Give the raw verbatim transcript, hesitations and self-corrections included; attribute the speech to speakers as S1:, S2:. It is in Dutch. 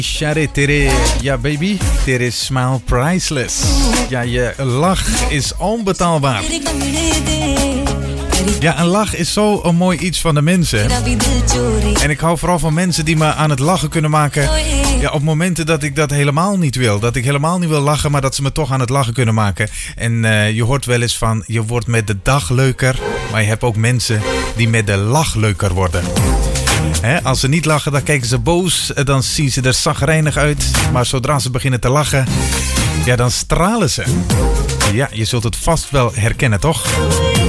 S1: Share tere, ja baby, tere smile priceless. Ja, je lach is onbetaalbaar. Ja, een lach is zo een mooi iets van de mensen. En ik hou vooral van mensen die me aan het lachen kunnen maken. Ja, op momenten dat ik dat helemaal niet wil. Dat ik helemaal niet wil lachen, maar dat ze me toch aan het lachen kunnen maken. En uh, je hoort wel eens van, je wordt met de dag leuker. Maar je hebt ook mensen die met de lach leuker worden. He, als ze niet lachen, dan kijken ze boos. Dan zien ze er chagrijnig uit. Maar zodra ze beginnen te lachen, ja, dan stralen ze. Ja, je zult het vast wel herkennen, toch?